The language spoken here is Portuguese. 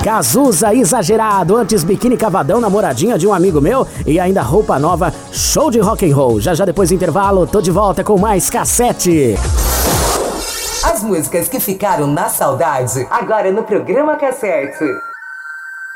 Cazuza exagerado, antes biquíni cavadão, namoradinha de um amigo meu e ainda roupa nova, show de rock and roll. Já depois do intervalo, tô de volta com mais Cassete. As músicas que ficaram na saudade, agora no programa Cassete.